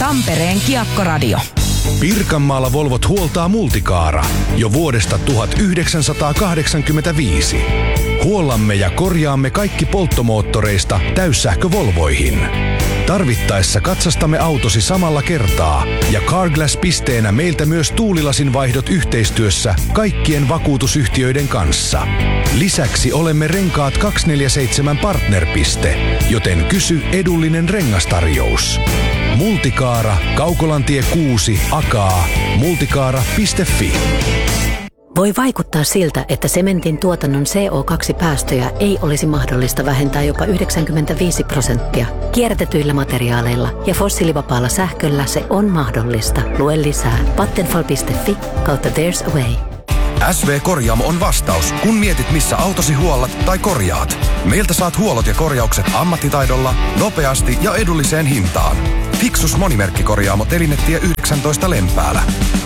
Tampereen Kiekkoradio. Pirkanmaalla Volvot huoltaa Multicaara jo vuodesta 1985. Huollamme ja korjaamme kaikki polttomoottoreista täyssähkövolvoihin. Tarvittaessa katsastamme autosi samalla kertaa ja Carglass-pisteenä meiltä myös tuulilasin vaihdot yhteistyössä kaikkien vakuutusyhtiöiden kanssa. Lisäksi olemme Renkaat 247 partnerpiste, joten kysy edullinen rengastarjous. Multicaara, Kaukolantie 6, Akaa, multicaara.fi. Voi vaikuttaa siltä, että sementin tuotannon CO2-päästöjä ei olisi mahdollista vähentää jopa 95%. Kierrätetyillä materiaaleilla ja fossiilivapaalla sähköllä se on mahdollista. Lue lisää vattenfall.fi/there's a way. SV Korjaamo on vastaus, kun mietit missä autosi huollat tai korjaat. Meiltä saat huollot ja korjaukset ammattitaidolla, nopeasti ja edulliseen hintaan. Fixus monimerkkikorjaamo Telinetie 19 Lempäälä.